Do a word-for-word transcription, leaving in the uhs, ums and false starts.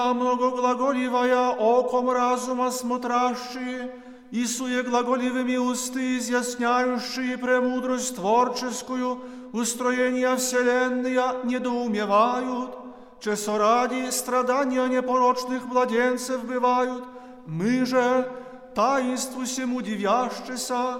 многоглаголивая оком разума смотрящие, и суе глаголивыми усты изъясняющие премудрость творческую, устроения вселенная недоумевают, че ради страдания непорочных младенцев бывают, мы же, таинству сему дивящеся,